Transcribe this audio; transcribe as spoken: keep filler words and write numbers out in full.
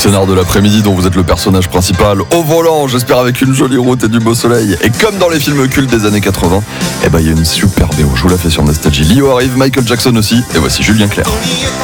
scénar de l'après-midi dont vous êtes le personnage principal au volant, j'espère avec une jolie route et du beau soleil. Et comme dans les films cultes des années quatre-vingts, eh ben il y a une super B O, je vous la fais sur Nostalgie. Lio arrive, Michael Jackson aussi, et voici Julien Clerc.